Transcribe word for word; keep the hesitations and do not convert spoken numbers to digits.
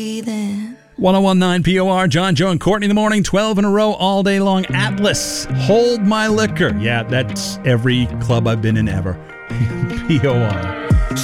Then. one oh one point nine P O R, John, Joe, and Courtney in the morning, twelve in a row all day long. Atlas, Hold My Liquor. Yeah, that's every club I've been in ever. P O R.